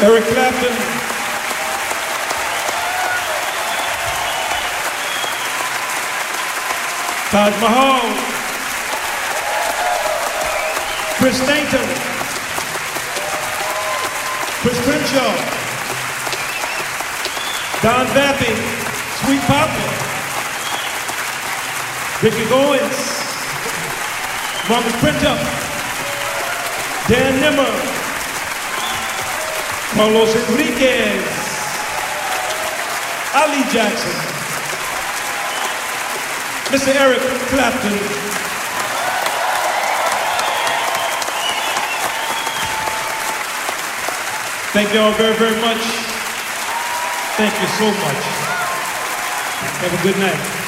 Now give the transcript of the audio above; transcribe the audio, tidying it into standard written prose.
Eric Clapton, Taj Mahal, Chris Stanton, Chris Crenshaw, Don Vappy, Sweet Papa, Ricky Goins, Marcus Printup, Dan Nimmer, Carlos Enriquez, Ali Jackson, Mr. Eric Clapton. Thank you all very, very much. Thank you so much. Have a good night.